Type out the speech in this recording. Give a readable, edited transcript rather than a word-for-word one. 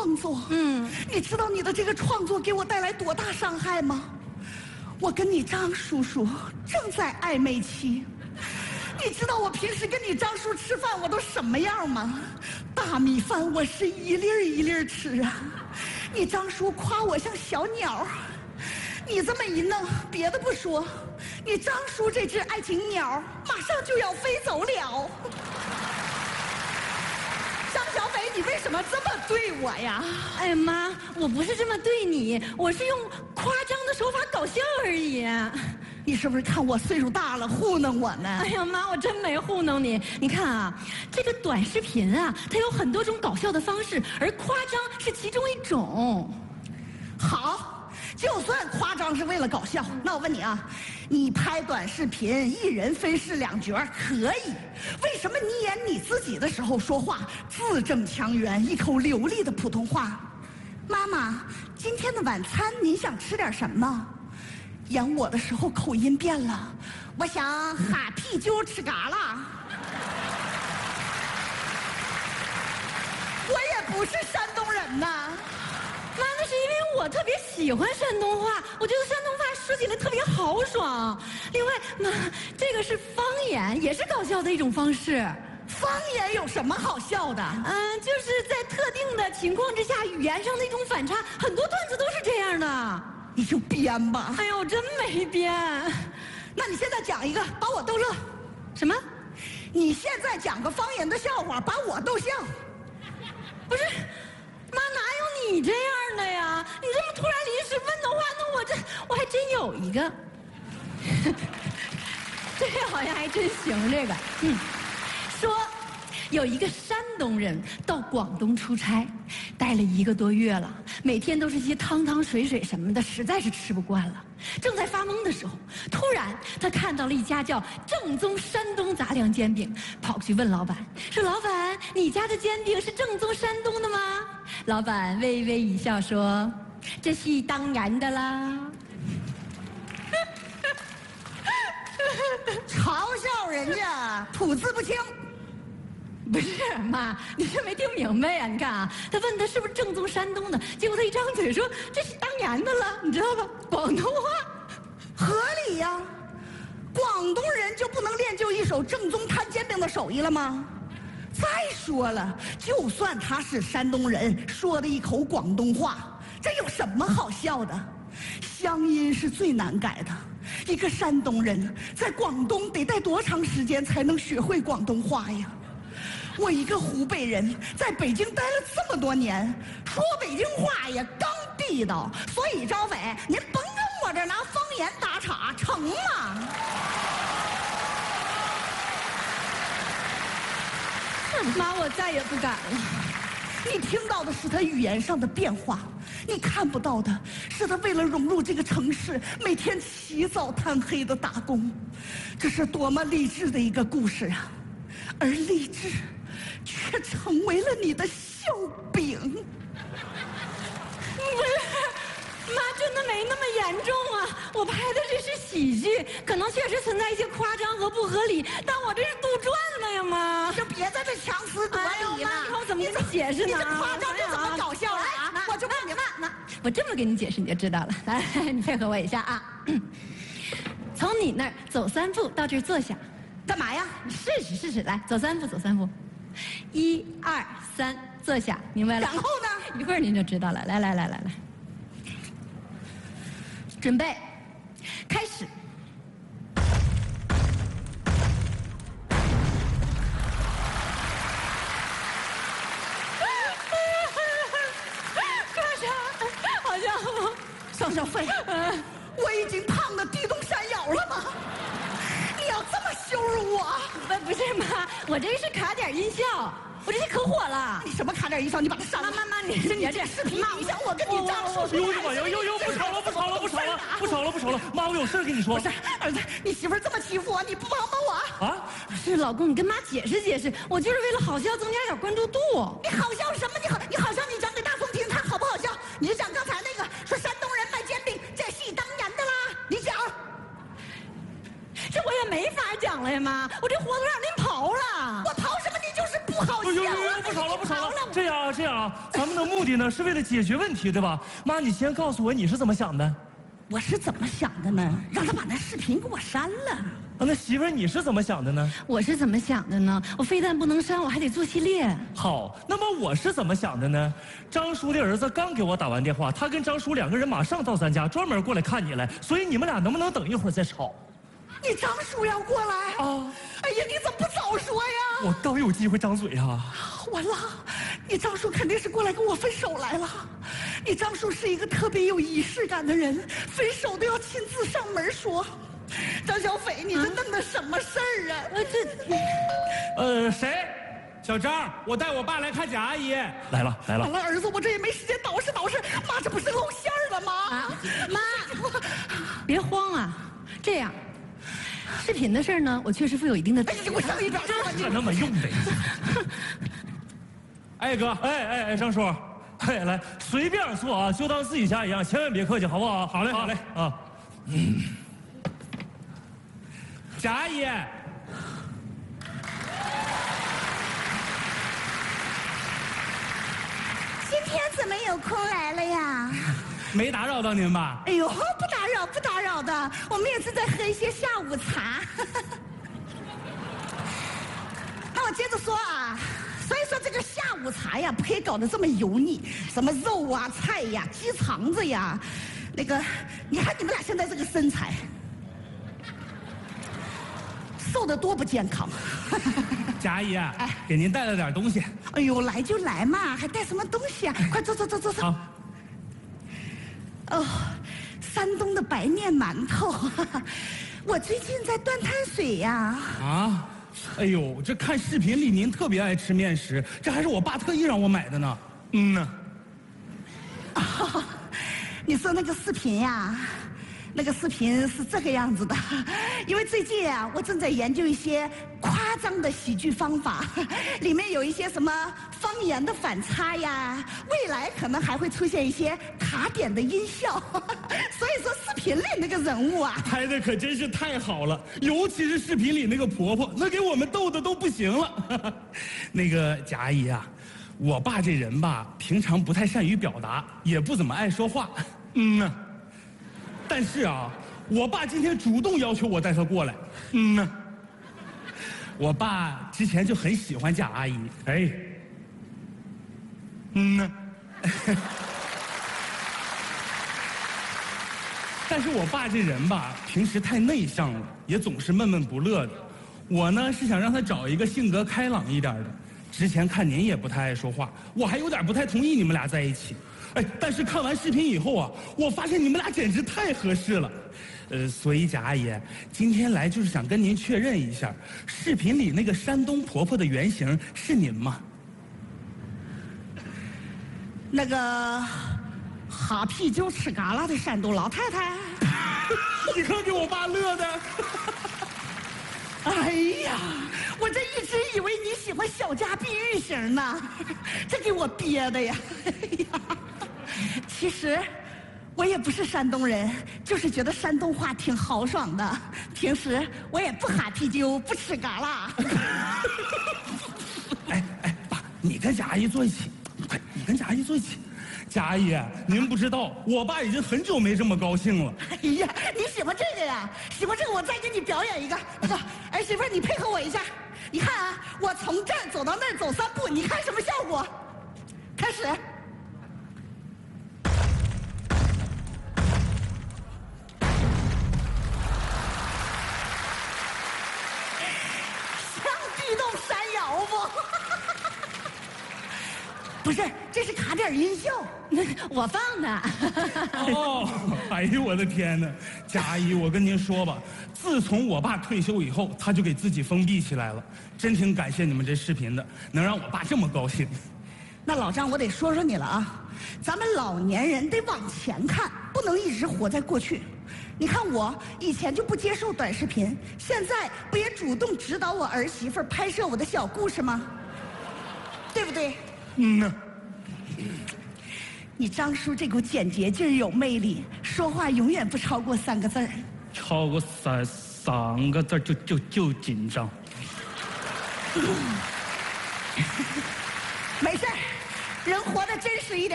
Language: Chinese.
创作。你知道你的这个创作给我带来多大伤害吗？我跟你张叔叔正在暧昧期。你知道我平时跟你张叔吃饭我都什么样吗？大米饭我是一粒儿一粒儿吃啊。你张叔夸我像小鸟，你这么一弄，别的不说，你张叔这只爱情鸟马上就要飞走了。张小北，你为什么这么对我呀？ 哎呀妈，我不是这么对你，我是用夸张的手法搞笑而已。 你是不是看我岁数大了糊弄我呢？ 哎呀妈，我真没糊弄你。你看啊，这个短视频啊，它有很多种搞笑的方式，而夸张是其中一种。 好，就算夸张是为了搞笑，那我问你啊，你拍短视频一人分饰两角可以，为什么你演你自己的时候说话字正腔圆，一口流利的普通话？妈妈，今天的晚餐您想吃点什么？演我的时候口音变了，我想哈啤酒吃嘎啦。我也不是山东人呐。 妈，那是因为我特别喜欢山东话，我觉得山东话说起来特别豪爽。另外，妈，这个是方言，也是搞笑的一种方式。 方言有什么好笑的？ 就是在特定的情况之下，语言上的一种反差，很多段子都是这样的。 你就编吧。 哎呀，我真没编。 那你现在讲一个，把我逗乐。 什么？ 你现在讲个方言的笑话，把我逗笑。 不是，妈，哪有你这样的呀？你这么突然临时问的话，那我还真有一个。这好像还真行，这个。说有一个山东人到广东出差，待了1个多月了，每天都是些汤汤水水什么的，实在是吃不惯了。正在发懵的时候，突然他看到了一家叫正宗山东杂粮煎饼，跑去问老板说：“老板，你家的煎饼是正宗山东的吗？”老板微微一笑说：“这是当然的啦。” 嘲笑人家吐字不清。 不是妈，你是没听明白呀？你看啊，他问他是不是正宗山东的，结果他一张嘴说这是当然的了，你知道吧？广东话， 合理呀。广东人就不能练就一手正宗摊煎饼的手艺了吗？再说了，就算他是山东人，说的一口广东话，这有什么好笑的？乡音是最难改的。一个山东人在广东得待多长时间才能学会广东话呀？我一个湖北人在北京待了这么多年，说北京话也刚地道，所以张伟，您甭跟我这拿方言打岔，成吗？ 妈，我再也不敢了。 你听到的是他语言上的变化，你看不到的是他为了融入这个城市，每天起早贪黑的打工。这是多么励志的一个故事啊！而励志却成为了你的笑柄。 不是，妈，真的没那么严重啊！我拍的这是喜剧，可能确实存在一些夸张和不合理，但我这是杜撰了呀，妈。 就别在这强词夺理了。 妈，你看我怎么跟你解释呢？ 你这夸张就怎么搞笑了啊？我就不明白。 我这么跟你解释你就知道了。来，你配合我一下啊。从你那儿走3步到这儿坐下。 干嘛呀？ 试试，来，走3步，1、2、3，坐下，明白了？ 然后呢？ 一会儿您就知道了。来，准备，开始。干啥？好家伙， 尚小飞，我已经胖得地动山摇了吗？你要这么羞辱我？ 不是妈，我这是卡点音效，我这可火了。 你什么卡点音效？你把它删了。 妈，你这视频影响我跟你张叔叔。 呦我的妈！呦，不吵了！妈，我有事跟你说。 不是，儿子，你媳妇儿这么欺负我，你不帮帮我啊？ 是老公，你跟妈解释解释，我就是为了好笑，增加点关注度。 你好笑什么？你好笑，你讲给大风听，他好不好笑？你就讲刚才那个说山东人卖煎饼，这是当然的啦。你讲。 这我也没法讲了呀，妈，我这活都让您刨了。 我刨什么？你就是不好笑。 不吵了。这样啊，咱们的目目的呢是为了解决问题，对吧？妈，你先告诉我你是怎么想的？ 我是怎么想的呢？让他把那视频给我删了。 啊，那媳妇儿你是怎么想的呢？ 我是怎么想的呢？我非但不能删，我还得做系列。 好，那么我是怎么想的呢？张叔的儿子刚给我打完电话，他跟张叔2个人马上到咱家，专门过来看你来，所以你们俩能不能等一会儿再吵？ 你张叔要过来啊？ 哎呀，你怎么不早说呀？ 我刚有机会张嘴啊！ 完了，你张叔肯定是过来跟我分手来了。你张叔是一个特别有仪式感的人，分手都要亲自上门说。张小斐，你这弄的什么事儿啊？ 谁？ 小张，我带我爸来看贾阿姨。 来了。 完了，儿子，我这也没时间捯饬捯饬。妈，这不是露馅儿了吗？ 妈，别慌啊，这样。视频的事呢，我确实负有一定的责任。 哎呀，我上一边去吧！ 这那么用的。 哎哥， 哎，张叔，哎，来随便做啊，就当自己家一样，千万别客气，好不好？ 好嘞啊。 贾阿姨， 今天怎么有空来了呀？ 没打扰到您吧？ 哎呦，不打扰的，我们也是在喝一些下午茶。那我接着说啊，所以说这个下午茶呀，不可以搞得这么油腻，什么肉啊、菜呀、鸡肠子呀，那个，你看你们俩现在这个身材，瘦得多不健康。 贾阿姨，给您带了点东西。 哎呦，来就来嘛，还带什么东西啊？快坐。 好。 哦，山东的白面馒头，我最近在断碳水呀。 啊，哎呦，这看视频里您特别爱吃面食，这还是我爸特意让我买的呢。 你说那个视频呀？那个视频是这个样子的，因为最近啊，我正在研究一些夸张的喜剧方法，里面有一些什么方言的反差呀，未来可能还会出现一些卡点的音效，所以说视频里那个人物啊， 拍的可真是太好了，尤其是视频里那个婆婆，那给我们逗的都不行了。那个贾阿姨啊，我爸这人吧，平常不太善于表达，也不怎么爱说话。但是啊，我爸今天主动要求我带他过来。我爸之前就很喜欢贾阿姨。哎。但是我爸这人吧，平时太内向了，也总是闷闷不乐的。我呢是想让他找一个性格开朗一点的。之前看您也不太爱说话，我还有点不太同意你们俩在一起。哎，但是看完视频以后啊，我发现你们俩简直太合适了。所以贾阿姨，今天来就是想跟您确认一下，视频里那个山东婆婆的原型是您吗？ 那个哈啤酒吃嘎啦的山东老太太。 你看给我爸乐的。 哎呀，我这一直以为你喜欢小家碧玉型呢，这给我憋的呀！哎呀，其实我也不是山东人，就是觉得山东话挺豪爽的。平时我也不哈啤酒，不吃嘎啦。 哎，爸，你跟贾阿姨坐一起，快，你跟贾阿姨坐一起。贾阿姨，您不知道，我爸已经很久没这么高兴了。 哎呀，你喜欢这个呀？喜欢这个，我再给你表演一个。那个，儿媳妇，你配合我一下。你看啊，我从这儿走到那儿走3步，你看什么效果？开始。像地动山摇不？不是，这是卡点音效， 我放的。 哦，哎呦我的天哪！贾阿姨，我跟您说吧，自从我爸退休以后，他就给自己封闭起来了。真挺感谢你们这视频的，能让我爸这么高兴。 那老张，我得说说你了啊，咱们老年人得往前看，不能一直活在过去。你看我以前就不接受短视频，现在不也主动指导我儿媳妇拍摄我的小故事吗？对不对？你张叔这股简洁劲儿有魅力，说话永远不超过3个字儿。 超过三个字就紧张。 没事儿， 人活得真实一点。